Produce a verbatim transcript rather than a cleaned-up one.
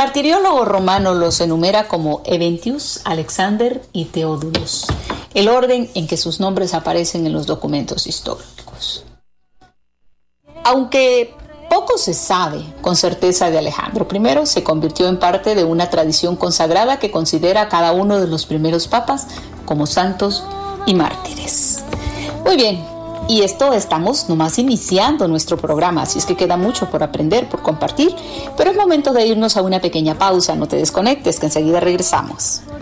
martiriólogo romano los enumera como Eventius, Alexander y Theodulus, el orden en que sus nombres aparecen en los documentos históricos. Aunque poco se sabe con certeza de Alejandro I, se convirtió en parte de una tradición consagrada que considera a cada uno de los primeros papas como santos y mártires. Muy bien, y esto estamos nomás iniciando nuestro programa, así es que queda mucho por aprender, por compartir, pero es momento de irnos a una pequeña pausa. No te desconectes, que enseguida regresamos.